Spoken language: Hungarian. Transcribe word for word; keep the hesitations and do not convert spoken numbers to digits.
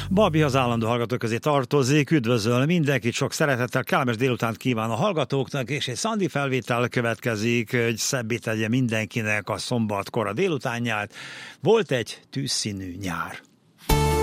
Babi az állandó hallgatók közé tartozik, üdvözöl mindenkit, sok szeretettel, kellemes délutánt kíván a hallgatóknak, és egy Szandi felvétel következik, hogy szebbé tegye mindenkinek a szombat kora délutánját. Volt egy tűzszínű nyár.